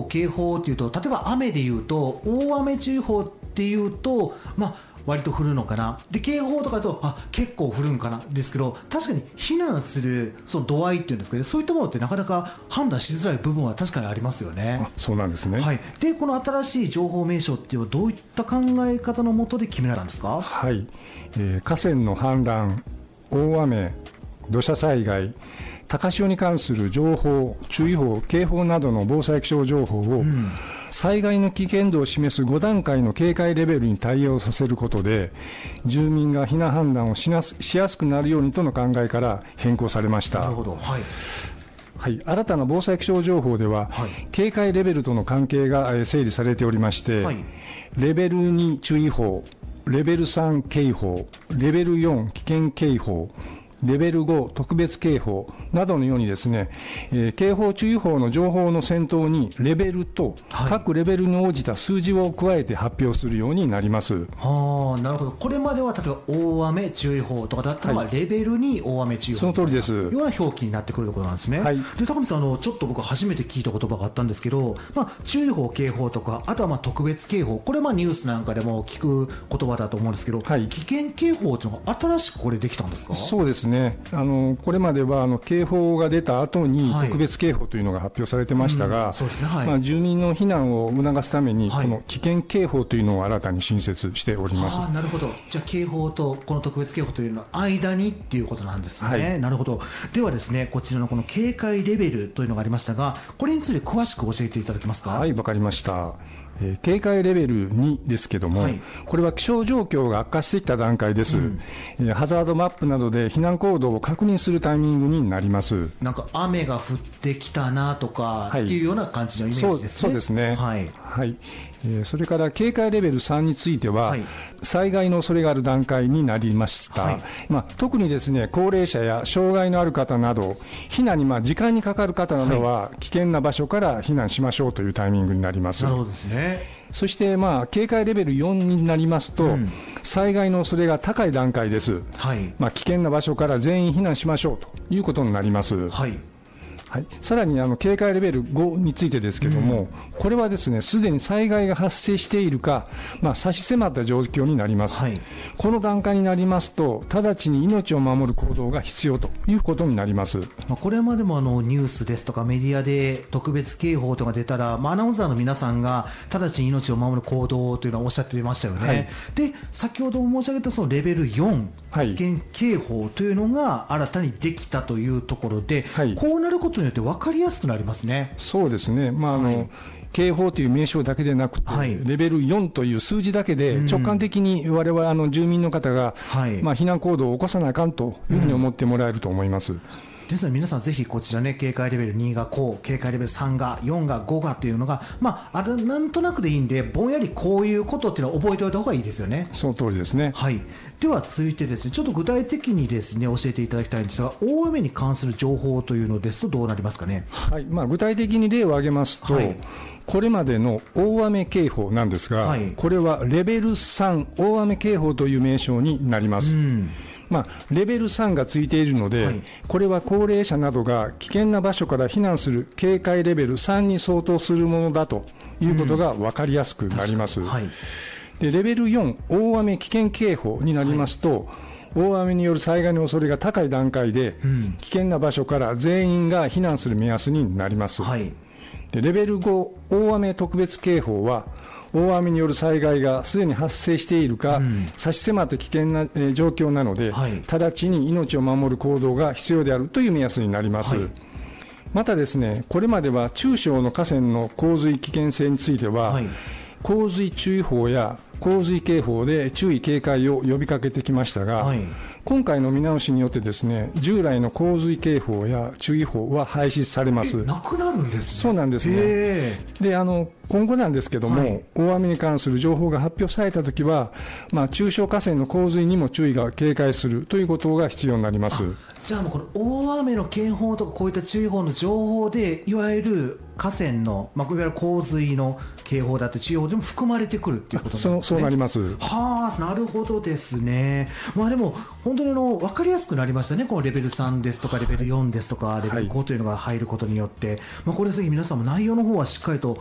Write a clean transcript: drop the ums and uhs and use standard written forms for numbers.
警報っていうと、例えば雨でいうと大雨注意報っていうと、割と降るのかな、で警報とかだと結構降るんかなですけど、確かに避難するその度合いっていうんですかね、そういったものってなかなか判断しづらい部分は確かにありますよね。 そうなんですね。 はい、でこの新しい情報名称っていうのはどういった考え方のもとで決められたんですか？ はい、河川の氾濫、大雨、土砂災害、高潮に関する情報、注意報、警報などの防災気象情報を、災害の危険度を示す5段階の警戒レベルに対応させることで、住民が避難判断をしやすくなるようにとの考えから変更されました。 なるほど、はいはい、新たな防災気象情報では、警戒レベルとの関係が整理されておりまして、レベル2注意報、レベル3警報、レベル4危険警報、レベル5特別警報などのようにですね、警報注意報の情報の先頭にレベルと各レベルに応じた数字を加えて発表するようになります。 なるほど。これまでは例えば大雨注意報とかだったらレベル2大雨注意報、 その通りです。 ような表記になってくるところなんですね。で高見さん、ちょっと僕初めて聞いた言葉があったんですけど、注意報警報とか、あとは特別警報、これはニュースなんかでも聞く言葉だと思うんですけど、危険警報というのが新しくこれできたんですか？ そうですね、これまでは警報が出た後に特別警報というのが発表されてましたが、住民の避難を促すためにこの危険警報というのを新たに新設しております。 なるほど。じゃあ警報とこの特別警報というのの間にっていうことなんですね。なるほど。ではですね、こちらのこの警戒レベルというのがありましたが、これについて詳しく教えていただけますか？ はい、わかりました。警戒レベル2ですけども、これは気象状況が悪化してきた段階です。ハザードマップなどで避難行動を確認するタイミングになります。 なんか雨が降ってきたなとかっていうような感じのイメージですね。 そうですね。それから警戒レベル3については、災害の恐れがある段階になりました。特にですね、高齢者や障害のある方など、避難に時間にかかる方などは、危険な場所から避難しましょうというタイミングになります。 なるほどですね。 そして警戒レベル4になりますと、災害の恐れが高い段階です。危険な場所から全員避難しましょうということになります。さらに警戒レベル5についてですけれども、これはですね、すでに災害が発生しているか、差し迫った状況になります。この段階になりますと、直ちに命を守る行動が必要ということになります。 これまでもニュースですとかメディアで特別警報とか出たら、アナウンサーの皆さんが直ちに命を守る行動というのはおっしゃってましたよね。で、先ほど申し上げたそのレベル4、危険警報というのが新たにできたというところで、こうなることによって分かりやすくなりますね。 そうですね。警報という名称だけでなくて、レベル4という数字だけで直感的に我々住民の方が、避難行動を起こさなあかんというふうに思ってもらえると思います。 ですので皆さんぜひこちらね、警戒レベル2がこう、警戒レベル3が4が5がというのが、なんとなくでいいんで、ぼんやりこういうことっていうのを覚えておいた方がいいですよね。 その通りですね。 では続いてですね、ちょっと具体的にですね教えていただきたいんですが、大雨に関する情報というのですとどうなりますかね？ 具体的に例を挙げますと、これまでの大雨警報なんですが、これはレベル3大雨警報という名称になります。レベル3がついているので、これは高齢者などが危険な場所から避難する警戒レベル3に相当するものだということが分かりやすくなります。でレベル4大雨危険警報になりますと、大雨による災害の恐れが高い段階で、危険な場所から全員が避難する目安になります。でレベル5大雨特別警報は、大雨による災害がすでに発生しているか、差し迫って危険な状況なので、直ちに命を守る行動が必要であるという目安になります。またですね、これまでは中小の河川の洪水危険性については、洪水注意報や洪水警報で注意警戒を呼びかけてきましたが、今回の見直しによってですね、従来の洪水警報や注意報は廃止されます。 なくなるんですね。 そうなんですね。で今後なんですけども、大雨に関する情報が発表されたときは、中小河川の洪水にも注意が警戒するということが必要になります。 じゃあこの大雨の警報とかこういった注意報の情報で、いわゆる河川の、いわゆる洪水の警報だって注意報でも含まれてくるっていうことなんですね。 そうなります。 なるほどですね。でも本当に分かりやすくなりましたね。このレベル3ですとかレベル4ですとかレベル5というのが入ることによって、これぜひ皆さんも内容の方はしっかりと